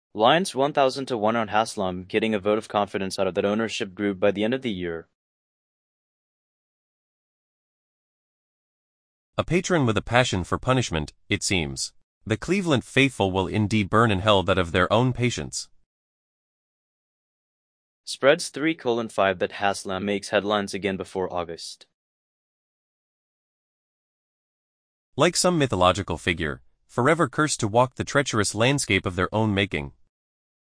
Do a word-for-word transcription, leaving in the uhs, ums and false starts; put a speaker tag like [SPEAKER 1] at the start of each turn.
[SPEAKER 1] Lions one thousand to one on Haslam getting a vote of confidence out of that ownership group by the end of the year.
[SPEAKER 2] A patron with a passion for punishment, it seems. The Cleveland faithful will indeed burn in hell that of their own patience.
[SPEAKER 1] Spreads three colon five that Haslam makes headlines again before August.
[SPEAKER 2] Like some mythological figure, forever cursed to walk the treacherous landscape of their own making.